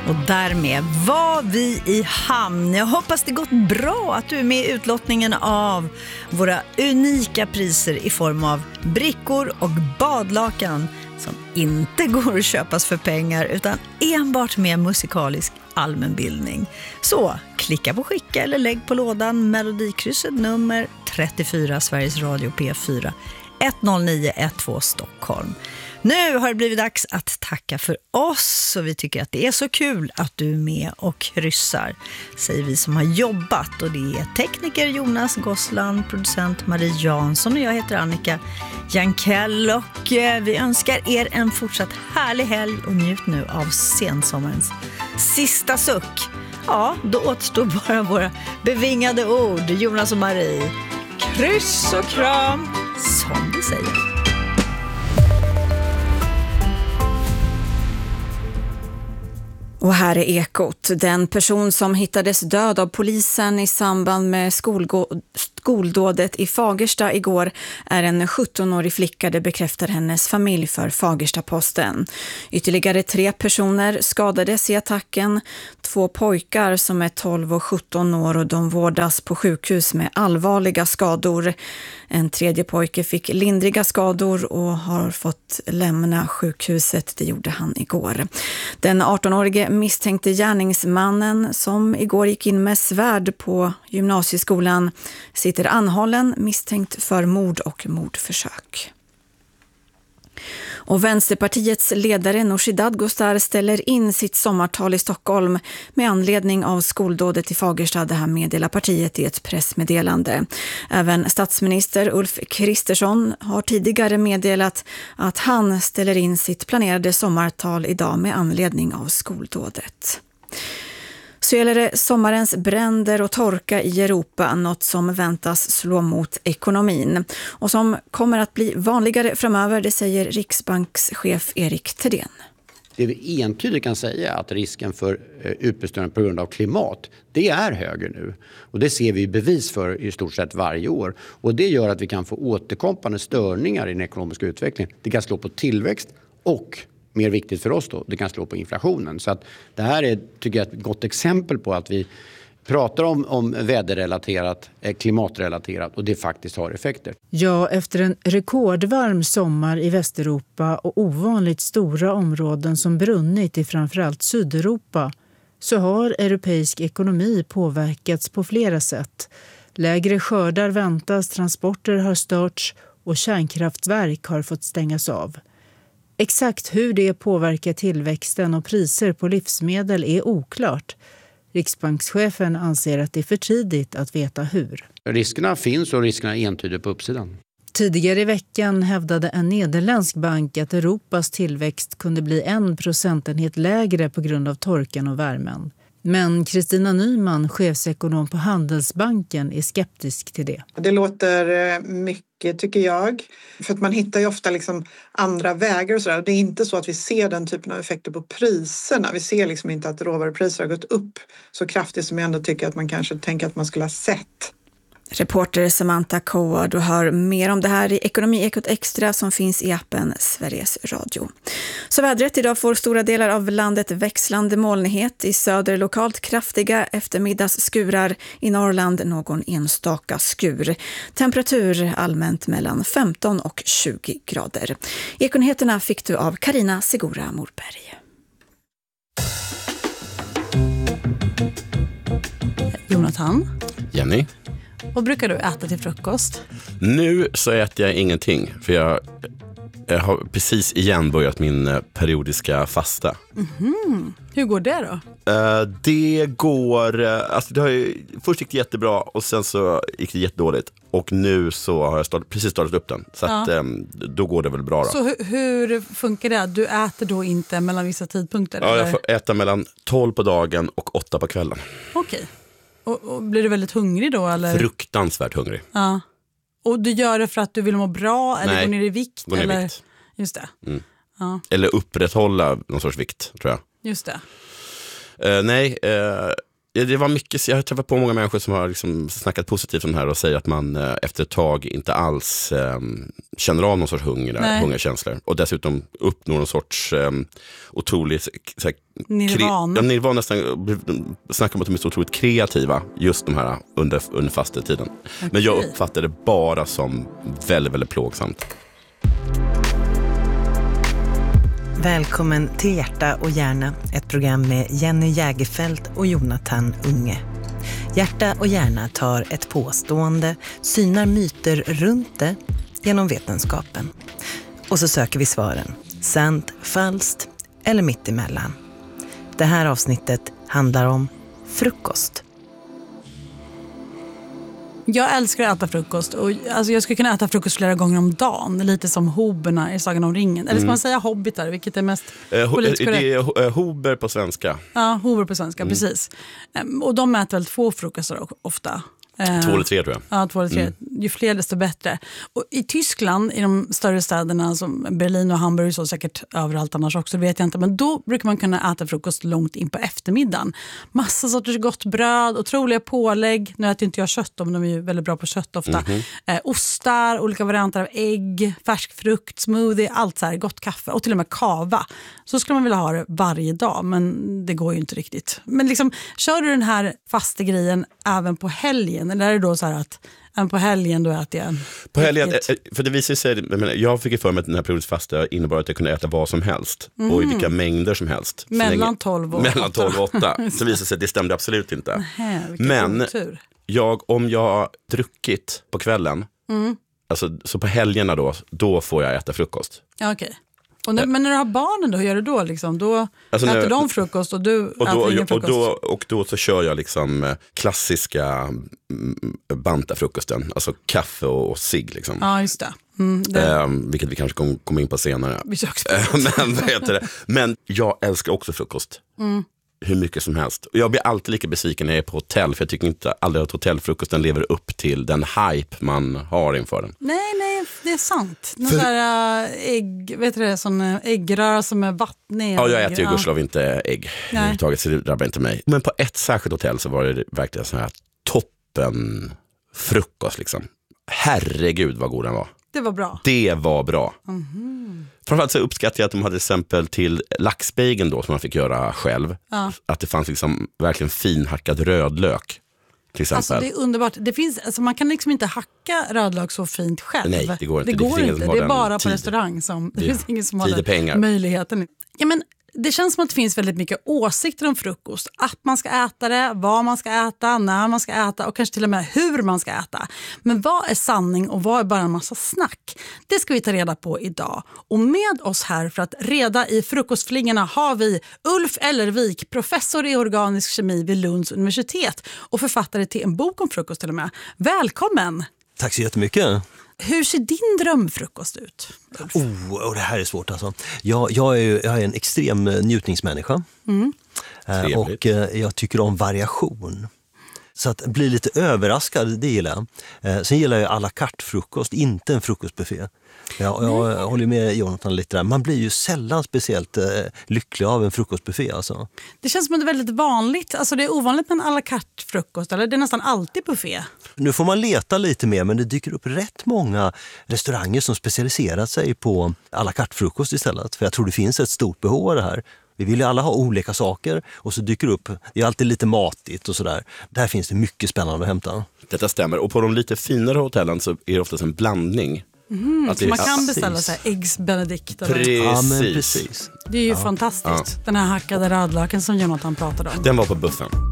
Och därmed var vi i hamn. Jag hoppas det gått bra att du är med i utlottningen av våra unika priser i form av brickor och badlakan som inte går att köpas för pengar utan enbart med musikalisk allmänbildning. Så klicka på skicka eller lägg på lådan melodikrysset nummer 34 Sveriges Radio P4 10912 Stockholm. Nu har det blivit dags att tacka för oss och vi tycker att det är så kul att du är med och kryssar, säger vi som har jobbat, och det är tekniker Jonas Gossland, producent Marie Jansson och jag heter Annika Jankell, och vi önskar er en fortsatt härlig helg och njut nu av sensommarens sista suck. Ja, då återstår bara våra bevingade ord, Jonas och Marie. Kryss och kram, som vi säger. Och här är Ekot. Den person som hittades död av polisen i samband med skoldådet i Fagersta igår är en 17-årig flicka, det bekräftar hennes familj för Fagersta-Posten. Ytterligare 3 personer skadades i attacken. 2 pojkar som är 12 och 17 år och de vårdas på sjukhus med allvarliga skador. En 3:e pojke fick lindriga skador och har fått lämna sjukhuset. Det gjorde han igår. Den 18-årige misstänkte gärningsmannen som igår gick in med svärd på gymnasieskolan sitter anhållen misstänkt för mord och mordförsök. Och Vänsterpartiets ledare Nooshi Dadgostar ställer in sitt sommartal i Stockholm med anledning av skoldådet i Fagersta. Det här meddelar partiet i ett pressmeddelande. Även statsminister Ulf Kristersson har tidigare meddelat att han ställer in sitt planerade sommartal idag med anledning av skoldådet. Så gäller det sommarens bränder och torka i Europa, något som väntas slå mot ekonomin och som kommer att bli vanligare framöver, det säger Riksbankschef Erik Thedéen. Det vi entydigt kan säga är att risken för utbestånd på grund av klimat, det är högre nu. Och det ser vi bevis för i stort sett varje år. Och det gör att vi kan få återkommande störningar i den ekonomiska utvecklingen. Det kan slå på tillväxt och mer viktigt för oss då, det kan slå på inflationen. Så att det här är, tycker jag, ett gott exempel på att vi pratar om väderrelaterat, klimatrelaterat och det faktiskt har effekter. Ja, efter en rekordvarm sommar i Västeuropa och ovanligt stora områden som brunnit i framförallt Sydeuropa så har europeisk ekonomi påverkats på flera sätt. Lägre skördar väntas, transporter har störts och kärnkraftverk har fått stängas av. Exakt hur det påverkar tillväxten och priser på livsmedel är oklart. Riksbankschefen anser att det är för tidigt att veta hur. Riskerna finns och riskerna är entydiga på uppsidan. Tidigare i veckan hävdade en nederländsk bank att Europas tillväxt kunde bli 1 procentenhet lägre på grund av torkan och värmen. Men Kristina Nyman, chefsekonom på Handelsbanken, är skeptisk till det. Det låter mycket, tycker jag. För att man hittar ju ofta liksom andra vägar och sådär. Det är inte så att vi ser den typen av effekter på priserna. Vi ser liksom inte att råvarupriser har gått upp så kraftigt som jag ändå tycker att man kanske tänker att man skulle ha sett. Reporter Samantha Koa, du hör mer om det här i Ekonomiekot Extra som finns i appen Sveriges Radio. Så vädret idag får stora delar av landet växlande molnighet. I söder lokalt kraftiga eftermiddagsskurar, i Norrland någon enstaka skur. Temperatur allmänt mellan 15 och 20 grader. Ekonheterna fick du av Karina Segura Morberg. Jonathan? Jenny? Vad brukar du äta till frukost? Nu så äter jag ingenting, för jag har precis igen börjat min periodiska fasta. Mm-hmm. Hur går det då? Det går, alltså det har ju, först gick det jättebra och sen så gick det jättedåligt. Och nu så har jag precis startat upp den. Så att, då går det väl bra då. Så hur funkar det? Du äter då inte mellan vissa tidpunkter? Ja, eller? jag får äta mellan 12 på dagen och 8 på kvällen. Okej. Och blir du väldigt hungrig då? Eller? Fruktansvärt hungrig. Ja. Och du gör det för att du vill må bra? Eller gå ner i vikt? Gå ner eller? i vikt. Just det. Mm. Ja. Eller upprätthålla någon sorts vikt, tror jag. Just det. Det var mycket, jag har träffat på många människor som har liksom snackat positivt om det här och säger att man efter ett tag inte alls känner av någon sorts hungerkänslor och dessutom uppnår någon sorts otrolig nirvana nästan, snackar om att de är så otroligt kreativa just de här under fastetiden. Okay. Men jag uppfattar det bara som väldigt, väldigt plågsamt. Välkommen till Hjärta och hjärna, ett program med Jenny Jägerfeld och Jonathan Unge. Hjärta och hjärna tar ett påstående, synar myter runt det genom vetenskapen. Och så söker vi svaren, sant, falskt eller mittemellan. Det här avsnittet handlar om frukost. Jag älskar att äta frukost och alltså jag skulle kunna äta frukost flera gånger om dagen, lite som hoberna i Sagan om ringen. Eller ska man säga hobbitar, vilket är mest politiskt korrekt? Det är hober på svenska. Ja, hober på svenska, precis. Och de äter väl 2 frukostar ofta. 2 eller 3 tror jag. Ja, 2 eller 3. Ju fler desto bättre. Och i Tyskland, i de större städerna som Berlin och Hamburg, så säkert överallt annars också, det vet jag inte. Men då brukar man kunna äta frukost långt in på eftermiddagen. Massa sorters gott bröd, otroliga pålägg. Nu äter inte jag kött, men de är ju väldigt bra på kött ofta. Ostar, olika varianter av ägg, färsk frukt, smoothie, allt så här, gott kaffe och till och med kava. Så skulle man vilja ha det varje dag, men det går ju inte riktigt. Men liksom, kör du den här fasta grejen även på helgen? Eller är det då så här att på helgen då äter jag på helgen, för det visar sig, jag fick ju för mig att den här periodens fasta innebar att jag kunde äta vad som helst och i vilka mängder som helst. Mellan 12 och 8. Så visade sig att det stämde absolut inte. Men om jag har druckit på kvällen, alltså, så på helgerna då får jag äta frukost. Ja, okej. Men när du har barnen då, hur gör du då? Liksom? Då alltså äter de frukost och du äter ingen frukost? Och då så kör jag liksom klassiska banta-frukosten. Alltså kaffe och cigg liksom. Ja, just det. Vilket vi kanske kommer in på senare. Men jag älskar också frukost. Hur mycket som helst. Och jag blir alltid lika besviken när jag är på hotell, för jag tycker inte aldrig att hotellfrukosten lever upp till den hype man har inför den. Nej, det är sant. Någon där äggröra som är vattnig. Ja, jag äter ju gudskelov inte ägg överhuvudtaget, så det drabbar inte mig. Men på ett särskilt hotell så var det verkligen så här toppen frukost liksom. Herregud vad god den var. Det var bra. Det var bra. Framförallt så uppskattar jag att de hade exempel till laxbejgen då som man fick göra själv. Ja. Att det fanns liksom verkligen finhackad rödlök. Till exempel. Alltså det är underbart. Det finns, alltså man kan liksom inte hacka rödlök så fint själv. Nej, det går inte. Det är bara på restaurang som det finns ingen som har den möjligheten. Ja, men det känns som att det finns väldigt mycket åsikter om frukost. Att man ska äta det, vad man ska äta, när man ska äta och kanske till och med hur man ska äta. Men vad är sanning och vad är bara en massa snack? Det ska vi ta reda på idag. Och med oss här för att reda i frukostflingorna har vi Ulf Ellervik, professor i organisk kemi vid Lunds universitet och författare till en bok om frukost till och med. Välkommen! Tack så jättemycket. Hur ser din drömfrukost ut, Ulf? Det här är svårt alltså. Jag är en extrem njutningsmänniska. Och jag tycker om variation. Så att bli lite överraskad, det gillar jag. Sen gillar jag à la carte frukost, inte en frukostbuffé. Jag håller med Jonathan lite där. Man blir ju sällan speciellt lycklig av en frukostbuffé. Alltså. Det känns som att det är väldigt vanligt. Alltså det är ovanligt med en à la carte frukost. Eller det är nästan alltid buffé. Nu får man leta lite mer, men det dyker upp rätt många restauranger som specialiserat sig på à la carte frukost istället. För jag tror det finns ett stort behov av det här. Vi vill ju alla ha olika saker och så dyker upp, det är alltid lite matigt och sådär. Där finns det mycket spännande att hämta. Detta stämmer. Och på de lite finare hotellen så är det oftast en blandning. Så man kan beställa så här eggs benedict. Precis. Ja, men precis. Det är ju fantastiskt. Den här hackade rödlöken som Jonathan pratade om. Den var på buffen.